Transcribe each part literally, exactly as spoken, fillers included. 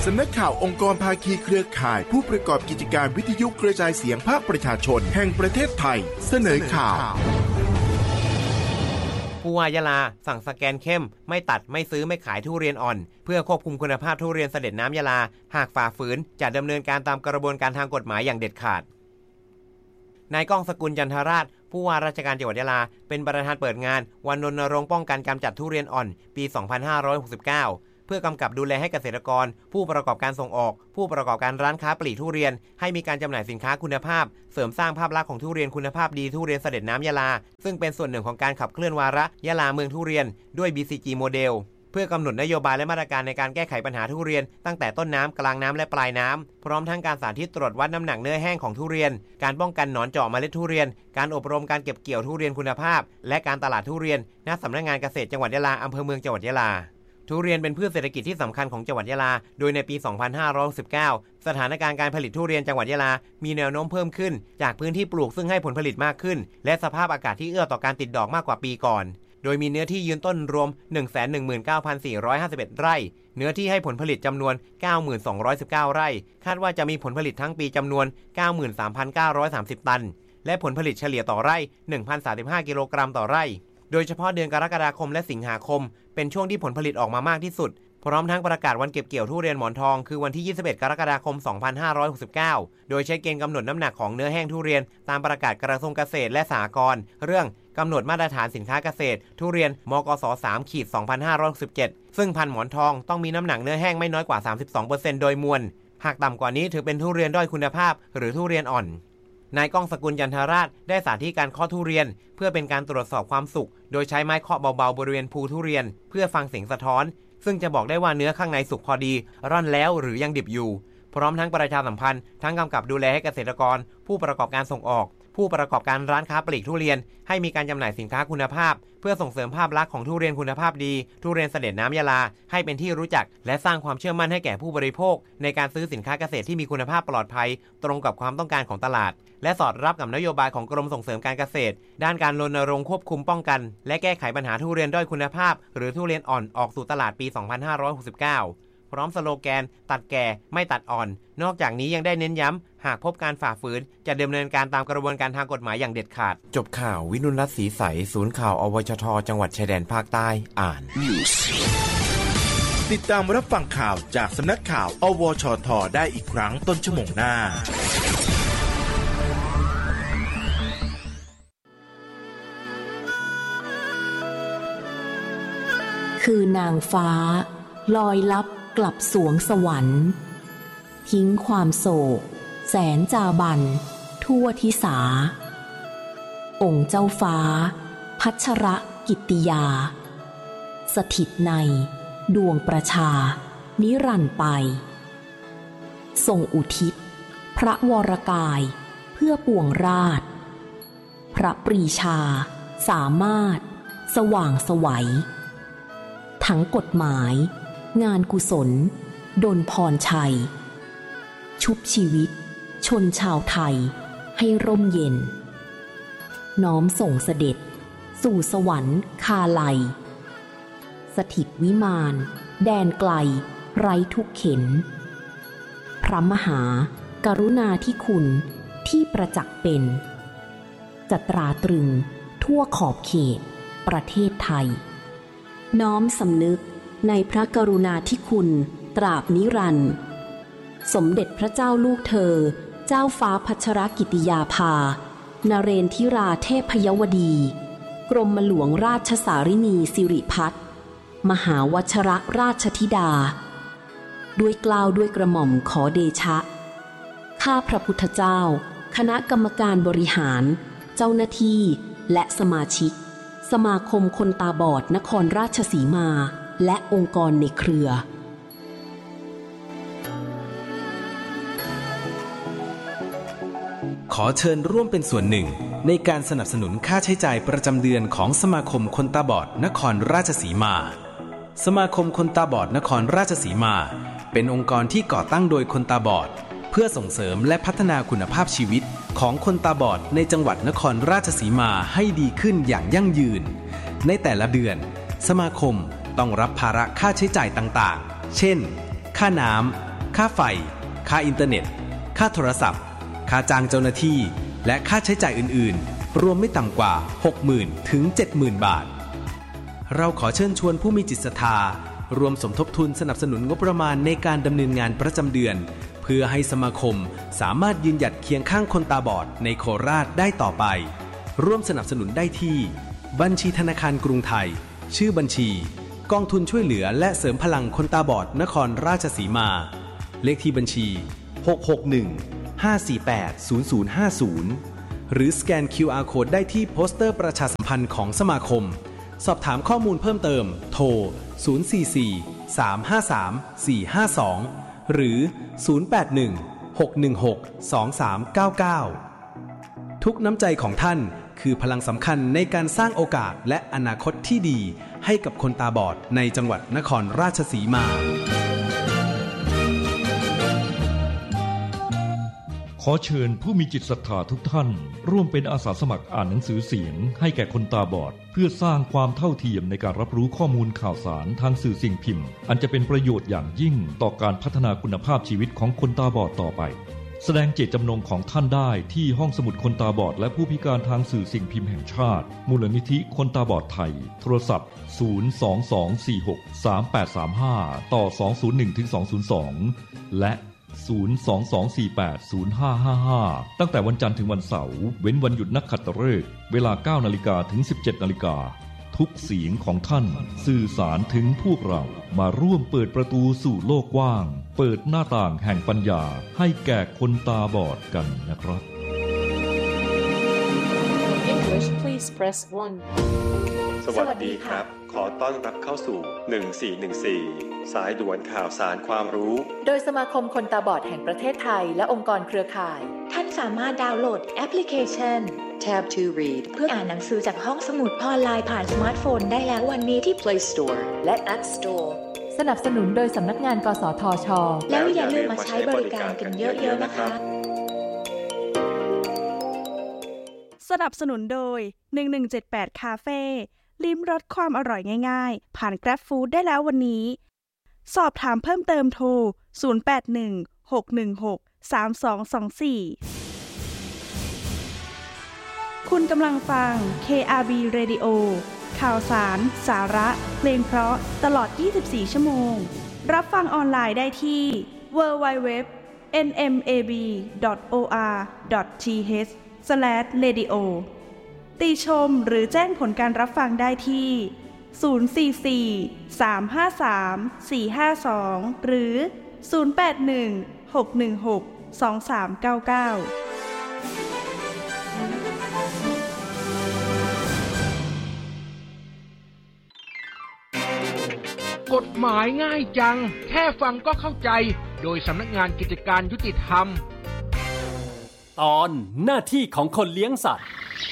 สำนักข่าวองค์กรภาคีเครือข่ายผู้ประกอบกิจการวิทยุกระจายเสียงภาคประชาชนแห่งประเทศไทยเสนอข่าวผู้ว่ายะลาสั่งสแกนเข้มไม่ตัดไม่ซื้อไม่ขายทุเรียนอ่อนเพื่อควบคุมคุณภาพทุเรียนเสด็จน้ำยะลาหากฝ่าฝืนจะดำเนินการตามกระบวนการทางกฎหมายอย่างเด็ดขาดนายก้องสกุลจันทราชผู้ว่าราชการจังหวัดยะลาเป็นประธานเปิดงานวันรณรงค์ป้องกันกำจัดทุเรียนอ่อนปี สองพันห้าร้อยหกสิบเก้า เพื่อกำกับดูแลให้เกษตรกรผู้ประกอบการส่งออกผู้ประกอบการร้านค้าปลีกทุเรียนให้มีการจำหน่ายสินค้าคุณภาพเสริมสร้างภาพลักษณ์ของทุเรียนคุณภาพดีทุเรียนเสด็จน้ำยะลาซึ่งเป็นส่วนหนึ่งของการขับเคลื่อนวาระยะลาเมืองทุเรียนด้วย บี ซี จี โมเดลเพื่อกำหนดนโยบายและมาตรการในการแก้ไขปัญหาทุเรียนตั้งแต่ต้นน้ำกลางน้ำและปลายน้ำพร้อมทั้งการสาธิตตรวจวัดน้ำหนักเนื้อแห้งของทุเรียนการป้องกันหนอนเจาะเมล็ดทุเรียนการอบรมการเก็บเกี่ยวทุเรียนคุณภาพและการตลาดทุเรียนณสำนักงานเกษตรจังหวัดยะลาอำเภอเมืองจังหวัดยะลาทุเรียนเป็นพืชเศรษฐกิจที่สำคัญของจังหวัดยะลาโดยในปี สองพันห้าร้อยหกสิบเก้า สถานการณ์การผลิตทุเรียนจังหวัดยะลามีแนวโน้มเพิ่มขึ้นจากพื้นที่ปลูกซึ่งให้ผลผลิตมากขึ้นและสภาพอากาศที่เอื้อต่อการติดดอกมากกว่าปีก่อนโดยมีเนื้อที่ยืนต้นรวม หนึ่งแสนหนึ่งหมื่นเก้าพันสี่ร้อยห้าสิบเอ็ด ไร่เนื้อที่ให้ผลผลิตจำนวน เก้าหมื่นสองร้อยสิบเก้า ไร่คาดว่าจะมีผลผลิตทั้งปีจำนวน เก้าหมื่นสามพันเก้าร้อยสามสิบ ตันและผลผลิตเฉลี่ยต่อไร่ หนึ่งพันสามสิบห้า กิโลกรัมต่อไร่โดยเฉพาะเดือนกรกฎาคมและสิงหาคมเป็นช่วงที่ผลผลิตออกมามากที่สุดพร้อมทั้งประกาศวันเก็บเกี่ยวทุเรียนหมอนทองคือวันที่ยี่สิบเอ็ดกรกฎาคมสองพันห้าร้อยหกสิบเก้าโดยใช้เกณฑ์กำหนดน้ำหนักของเนื้อแห้งทุเรียนตามประกาศกระทรวงเกษตรและสหกรณ์เรื่องกำหนดมาตรฐานสินค้าเกษตรทุเรียนมกส สาม สองพันห้าร้อยหกสิบเจ็ดซึ่งพันธุ์หมอนทองต้องมีน้ำหนักเนื้อแห้งไม่น้อยกว่า สามสิบสองเปอร์เซ็นต์ โดยมวลหากต่ำกว่านี้ถือเป็นทุเรียนด้อยคุณภาพหรือทุเรียนอ่อนนายก้องสกุลจันทราชได้สาธิตการเคาะทุเรียนเพื่อเป็นการตรวจสอบความสุกโดยใช้ไม้เคาะเบาๆบริเวณภูทุเรียนเพื่อฟังเสียงสะท้อนซึ่งจะบอกได้ว่าเนื้อข้างในสุกพอดีร่อนแล้วหรือยังดิบอยู่พร้อมทั้งประชาสัมพันธ์ทั้งกำกับดูแลให้เกษตรกรผู้ประกอบการส่งออกผู้ประกอบการร้านค้าปลีกทุเรียนให้มีการจำหน่ายสินค้าคุณภาพเพื่อส่งเสริมภาพลักษณ์ของทุเรียนคุณภาพดีทุเรียนเสด็จน้ำยะลาให้เป็นที่รู้จักและสร้างความเชื่อมั่นให้แก่ผู้บริโภคในการซื้อสินค้าเกษตรที่มีคุณภาพปลอดภัยตรงกับความต้องการของตลาดและสอดรับกับนโยบายของกรมส่งเสริมการเกษตรด้านการรณรงค์ควบคุมป้องกันและแก้ไขปัญหาทุเรียนด้อยคุณภาพหรือทุเรียนอ่อนออกสู่ตลาดปี สองพันห้าร้อยหกสิบเก้า พร้อมสโลแกนตัดแก่ไม่ตัดอ่อนนอกจากนี้ยังได้เน้นย้ำหากพบการฝ่าฝืนจะดำเนินการตามกระบวนการทางกฎหมายอย่างเด็ดขาดจบข่าววินุรัตน์ศรีใสศูนย์ข่าวอวชทจังหวัดชายแดนภาคใต้อ่านติดตามรับฟังข่าวจากสำนักข่าวอวชทได้อีกครั้งต้นชั่วโมงหน้าคือนางฟ้าลอยลับกลับสวงสวรรค์ทิ้งความโศกแสนจาบันทั่วทิสาองค์เจ้าฟ้าพัชรกิตติยาสถิตในดวงประชานิรันดร์ไปทรงอุทิศพระวรกายเพื่อปวงราชพระปรีชาสามารถสว่างไสวทั้งกฎหมายงานกุศลดลพรชัยชุบชีวิตชนชาวไทยให้ร่มเย็นน้อมส่งเสด็จสู่สวรรค์คาลัยสถิตวิมานแดนไกลไร้ทุกเข็ญพระมหากรุณาธิคุณที่ประจักษ์เป็นจะตราตรึงทั่วขอบเขตประเทศไทยน้อมสำนึกในพระกรุณาธิคุณตราบนิรันดร์สมเด็จพระเจ้าลูกเธอเจ้าฟ้าพัชรกิติยาภานเรนทิราเทพยวดีกรมหลวงราชสารินีสิริพัฒน์มหาวชรราชธิดาด้วยเกล้าด้วยกระหม่อมขอเดชะข้าพระพุทธเจ้าคณะกรรมการบริหารเจ้าหน้าที่และสมาชิกสมาคมคนตาบอดนครราชสีมาและองค์กรในเครือขอเชิญร่วมเป็นส่วนหนึ่งในการสนับสนุนค่าใช้จ่ายประจำเดือนของสมาคมคนตาบอดนครราชสีมาสมาคมคนตาบอดนครราชสีมาเป็นองค์กรที่ก่อตั้งโดยคนตาบอดเพื่อส่งเสริมและพัฒนาคุณภาพชีวิตของคนตาบอดในจังหวัดนครราชสีมาให้ดีขึ้นอย่างยั่งยืนในแต่ละเดือนสมาคมต้องรับภาระค่าใช้จ่ายต่างๆเช่นค่าน้ำค่าไฟค่าอินเทอร์เน็ตค่าโทรศัพท์ค่าจ้างเจ้าหน้าที่และค่าใช้จ่ายอื่นๆรวมไม่ต่ำกว่า หกหมื่น ถึง เจ็ดหมื่น บาทเราขอเชิญชวนผู้มีจิตศรัทธารวมสมทบทุนสนับสนุนงบประมาณในการดำเนินงานประจำเดือนเพื่อให้สมาคมสามารถยืนหยัดเคียงข้างคนตาบอดในโคราชได้ต่อไปร่วมสนับสนุนได้ที่บัญชีธนาคารกรุงไทยชื่อบัญชีกองทุนช่วยเหลือและเสริมพลังคนตาบอดนครราชสีมาเลขที่บัญชีหก หก หนึ่ง ห้า สี่ แปด ศูนย์ ศูนย์ ห้า ศูนย์หรือสแกน คิว อาร์ Code ได้ที่โปสเตอร์ประชาสัมพันธ์ของสมาคมสอบถามข้อมูลเพิ่มเติมโทรศูนย์ สี่ สี่ สาม ห้า สาม สี่ ห้า สองหรือศูนย์ แปด หนึ่ง หก หนึ่ง หก สอง สาม เก้า เก้าทุกน้ำใจของท่านคือพลังสำคัญในการสร้างโอกาสและอนาคตที่ดีให้กับคนตาบอดในจังหวัดนครราชสีมาขอเชิญผู้มีจิตศรัทธาทุกท่านร่วมเป็นอาสาสมัครอ่านหนังสือเสียงให้แก่คนตาบอดเพื่อสร้างความเท่าเทียมในการรับรู้ข้อมูลข่าวสารทางสื่อสิ่งพิมพ์อันจะเป็นประโยชน์อย่างยิ่งต่อการพัฒนาคุณภาพชีวิตของคนตาบอดต่อไปแสดงเจตจำนงของท่านได้ที่ห้องสมุดคนตาบอดและผู้พิการทางสื่อสิ่งพิมพ์แห่งชาติมูลนิธิคนตาบอดไทยโทรศัพท์ศูนย์ สอง สอง สี่ หก สาม แปด สาม ห้าต่อสอง ศูนย์ หนึ่ง ถึง สอง ศูนย์ สองและศูนย์ สอง สอง สี่ แปด ศูนย์ ห้า ห้า ห้าตั้งแต่วันจันทร์ถึงวันเสาร์เว้นวันหยุดนักขัตฤกษ์เวลา เก้า นาฬิกาถึง สิบเจ็ด นาฬิกาทุกเสียงของท่านสื่อสารถึงพวกเรามาร่วมเปิดประตูสู่โลกกว้างเปิดหน้าต่างแห่งปัญญาให้แก่คนตาบอดกันนะครับ English please press one สวัสดีครับขอต้อนรับเข้าสู่หนึ่งสี่หนึ่งสี่สายด่วนข่าวสารความรู้โดยสมาคมคนตาบอดแห่งประเทศไทยและองค์กรเครือข่ายท่านสามารถดาวน์โหลดแอปพลิเคชัน Tab to Read เพื่ออ่านหนังสือจากห้องสมุดออนไลน์ผ่านสมาร์ทโฟนได้แล้ววันนี้ที่ Play Store และ App Store สนับสนุนโดยสำนักงานกสทช. แล้วอย่าลืมมาใช้บริการกันเยอะๆนะคะสนับสนุนโดยหนึ่งหนึ่งเจ็ดแปดคาเฟ่ลิ้มรสความอร่อยง่ายๆผ่าน Grab Food ได้แล้ววันนี้สอบถามเพิ่มเติมโทรศูนย์ แปด หนึ่ง หก หนึ่ง หก สาม สอง สอง สี่คุณกำลังฟัง เค อาร์ บี Radio ข่าวสารสาระเพลงเพราะตลอดยี่สิบสี่ชั่วโมงรับฟังออนไลน์ได้ที่ ดับเบิลยู ดับเบิลยู ดับเบิลยู ดอท เอ็น เอ็ม เอ บี ดอท โอ อาร์ ดอท ที เอช สแลช เรดิโอ ติชมหรือแจ้งผลการรับฟังได้ที่ศูนย์ สี่ สี่ สาม ห้า สาม สี่ ห้า สองหรือศูนย์ แปด หนึ่ง หก หนึ่ง หก สอง สาม เก้า เก้ากฎหมายง่ายจังแค่ฟังก็เข้าใจโดยสำนักงานกิจการยุติธรรมตอนหน้าที่ของคนเลี้ยงสัตว์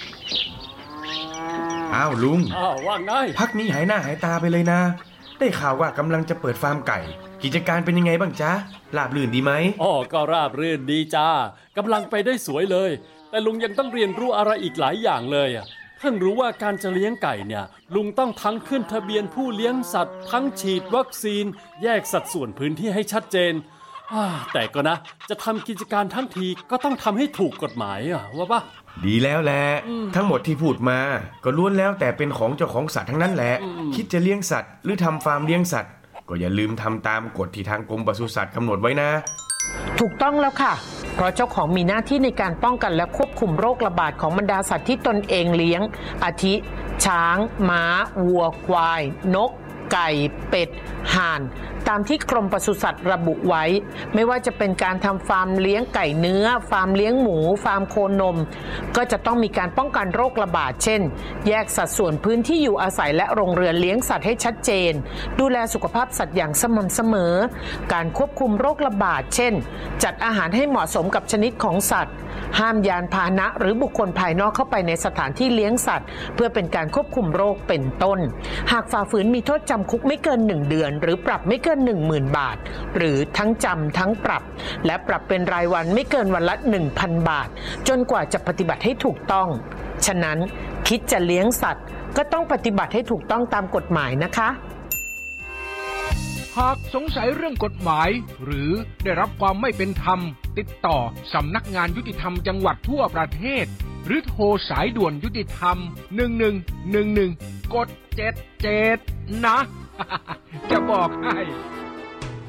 อ้าวลุงอ้าวว่าไงพักนี้หายหน้าหายตาไปเลยนะได้ข่าวว่ากำลังจะเปิดฟาร์มไก่กิจการเป็นยังไงบ้างจ๊ะราบรื่นดีไหมอ๋อก็ราบรื่นดีจ้ากำลังไปได้สวยเลยแต่ลุงยังต้องเรียนรู้อะไรอีกหลายอย่างเลยอ่ะเพิ่งรู้ว่าการจะเลี้ยงไก่เนี่ยลุงต้องทั้งขึ้นทะเบียนผู้เลี้ยงสัตว์ทั้งฉีดวัคซีนแยกสัดส่วนพื้นที่ให้ชัดเจนแต่ก็นะจะทำกิจการทั้งทีก็ต้องทำให้ถูกกฎหมายอ่ะว่าป่ะดีแล้วแหละทั้งหมดที่พูดมาก็ล้วนแล้วแต่เป็นของเจ้าของสัตว์ทั้งนั้นแหละคิดจะเลี้ยงสัตว์หรือทำฟาร์มเลี้ยงสัตว์ก็อย่าลืมทำตามกฎที่ทางกรมปศุสัตว์กำหนดไว้นะถูกต้องแล้วค่ะเพราะเจ้าของมีหน้าที่ในการป้องกันและควบคุมโรคระบาดของบรรดาสัตว์ที่ตนเองเลี้ยงอาทิช้างม้าวัวควายนกไก่เป็ดห่านตามที่กรมปศุสัตว์ระบุไว้ไม่ว่าจะเป็นการทำฟาร์มเลี้ยงไก่เนื้อฟาร์มเลี้ยงหมูฟาร์มโคนมก็จะต้องมีการป้องกันโรคระบาดเช่นแยกสัดส่วนพื้นที่อยู่อาศัยและโรงเรือนเลี้ยงสัตว์ให้ชัดเจนดูแลสุขภาพสัตว์อย่างสม่ำเสมอการควบคุมโรคระบาดเช่นจัดอาหารให้เหมาะสมกับชนิดของสัตว์ห้ามยานพาหนะหรือบุคคลภายนอกเข้าไปในสถานที่เลี้ยงสัตว์เพื่อเป็นการควบคุมโรคเป็นต้นหากฝ่าฝืนมีโทษจำคุกไม่เกินหนึ่งเดือนหรือปรับไม่เกิน หนึ่งหมื่น บาทหรือทั้งจำทั้งปรับและปรับเป็นรายวันไม่เกินวันละ หนึ่งพัน บาทจนกว่าจะปฏิบัติให้ถูกต้องฉะนั้นคิดจะเลี้ยงสัตว์ก็ต้องปฏิบัติให้ถูกต้องตามกฎหมายนะคะหากสงสัยเรื่องกฎหมายหรือได้รับความไม่เป็นธรรมติดต่อสำนักงานยุติธรรมจังหวัดทั่วประเทศหรือโทรสายด่วนยุติธรรมหนึ่งหนึ่งหนึ่งหนึ่งกดเจ็ดเจ็ดนะ จะบอกให้